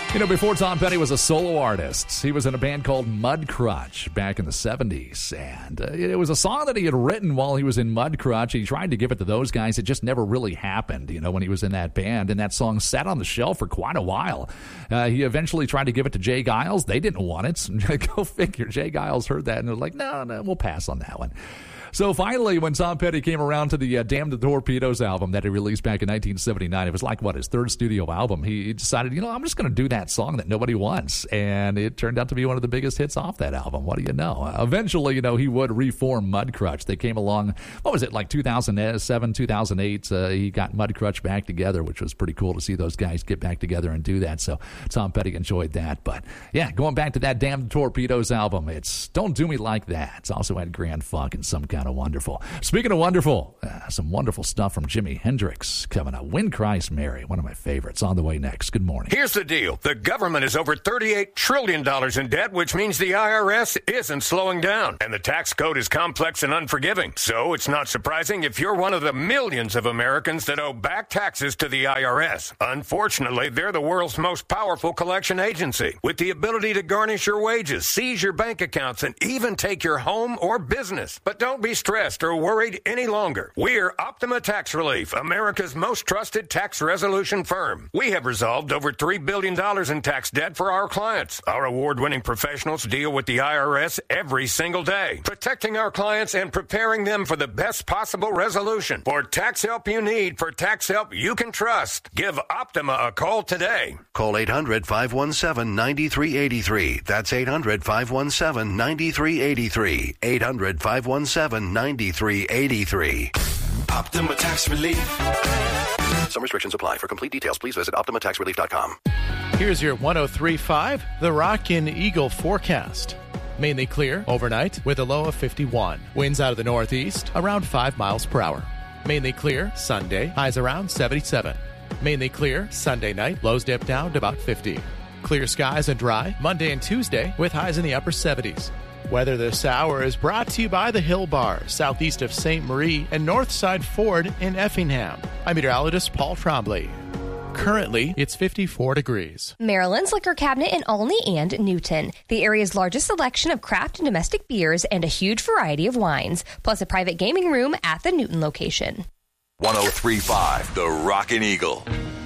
Before Tom Petty was a solo artist, he was in a band called Mudcrutch back in the 70s. And it was a song that he had written while he was in Mudcrutch. He tried to give it to those guys. It just never really happened, when he was in that band. And that song sat on the shelf for quite a while. He eventually tried to give it to Jay Giles. They didn't want it. Go figure. Jay Giles heard that and was like, no, we'll pass on that one. So finally, when Tom Petty came around to the Damn the Torpedoes album that he released back in 1979, it was like, his third studio album, he decided, I'm just going to do that song that nobody wants. And it turned out to be one of the biggest hits off that album. What do you know? Eventually, he would reform Mudcrutch. They came along, 2007, 2008, he got Mudcrutch back together, which was pretty cool to see those guys get back together and do that. So Tom Petty enjoyed that. But yeah, going back to that Damn the Torpedoes album, it's Don't Do Me Like That. It's also had Grand Funk and some kind of wonderful. Speaking of wonderful, some wonderful stuff from Jimi Hendrix coming up. When Christ Mary, one of my favorites, on the way next. Good morning. Here's the deal. The government is over $38 trillion in debt, which means the IRS isn't slowing down. And the tax code is complex and unforgiving. So it's not surprising if you're one of the millions of Americans that owe back taxes to the IRS. Unfortunately, they're the world's most powerful collection agency, with the ability to garnish your wages, seize your bank accounts, and even take your home or business. But don't be stressed or worried any longer. We're Optima Tax Relief, America's most trusted tax resolution firm. We have resolved over $3 billion in tax debt for our clients. Our award-winning professionals deal with the IRS every single day, protecting our clients and preparing them for the best possible resolution. For tax help you need, for tax help you can trust, give Optima a call today. Call 800-517-9383. That's 800-517-9383. 800-517-9383. Optima Tax Relief. Some restrictions apply. For complete details, please visit OptimaTaxRelief.com. Here's your 103.5, The Rockin' Eagle forecast. Mainly clear overnight with a low of 51. Winds out of the northeast around 5 miles per hour. Mainly clear Sunday, highs around 77. Mainly clear Sunday night, lows dip down to about 50. Clear skies and dry Monday and Tuesday with highs in the upper 70s. Weather this hour is brought to you by the Hill Bar, southeast of St. Marie and Northside Ford in Effingham. I'm meteorologist Paul Trombley. Currently, it's 54 degrees. Maryland's Liquor Cabinet in Olney and Newton. The area's largest selection of craft and domestic beers and a huge variety of wines, plus a private gaming room at the Newton location. 103.5, The Rockin' Eagle.